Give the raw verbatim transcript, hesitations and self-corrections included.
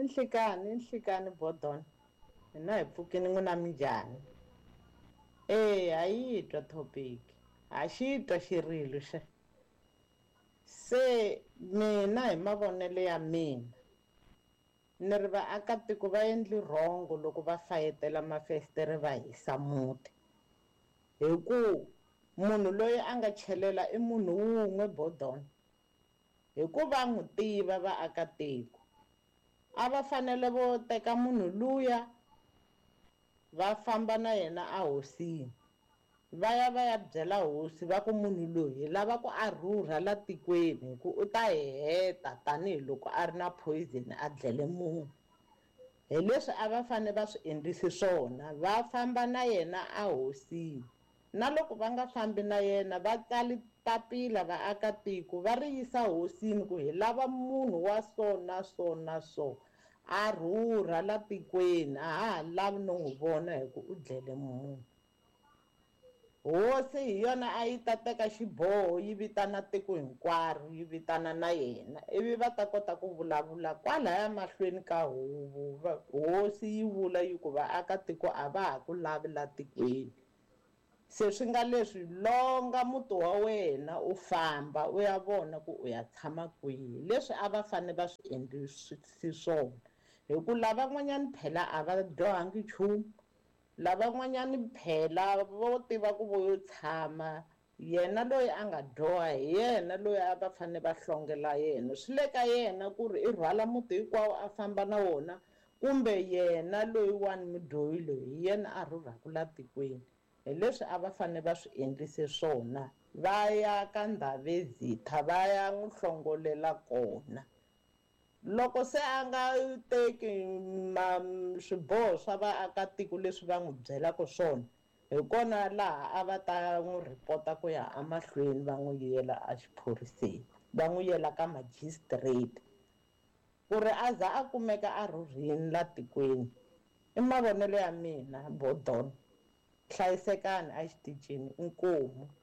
Inhlikani inhlikani bodon. Mina hi pfukini n'wina minjhani? Eh ha yi twa topic. Ha xi twa xirilo xe. Se mina hi mavonele ya mina ni ri vaakatiko va endli wrong loko va fayetela mafasitere va hisa muti. Hi ku munhu loyi a nga chelela i munhu wun'we bodon. Hi ku va n'wi tiva vaakatiko a va fanele vo teka munhu luya va famba na yena a hosini va ya va ya byela hosi va ku munhu loyi hi lava ku a rhurha la tikweni hi ku u ta hi heta tanihiloko a ri na poison a dlele munhu. Hi leswi a va fanele va swi endlisi swona va famba na yena a hosini na loko va nga fambi na yena va tsali papila vaakatiko va ri yisa hosini ku hi lava munhu wa so na so na so a rhurha la tikweni a ha ha lavi no n'wi vona hi ku u dlele munhu. Hosi hi yona a yi ta teka xiboho yi vitana tiko hinkwaro yi vitana na yena ivi va ta kota ku vulavula kwalaya mahlweni ka huvo hosi yi vula yi ku vaakatiko a va ha ku lavi la tikweni. Se swi nga leswi longa muti wa wena u famba u ya vona ku u ya tshama kwihi leswi a va fanele va swi endlisi swona hi ku lavan'wanyani phela a va dyohangi nchumu lavan'wanyani phela vo tiva ku vo yo tshama yena loyi a nga dyoha hi yena loyi a va fanele va hlongela yena swi le ka yena ku ri i rhwala muti hinkwawo a famba na wona kumbe yena loyiwani mudyohi loyi hi yena a rhurhaka la tikweni. Hi leswi a va fanele va swi endlise swona va ya ka Ndhavezitha va ya n'wi hlongolela kona. Loko se a nga teki swiboho swa vaakatiko leswi va n'wi byelaka swona hi kona laha a va ta n'wi rhipota ku ya emahlweni va n'wi yela a xiphoriseni va n'wi yela ka magistrate ku ri a za a kumeka a rhurhile la tikweni. I mavonelo ya mina bodon. Hlayisekani a xitichini inkomu.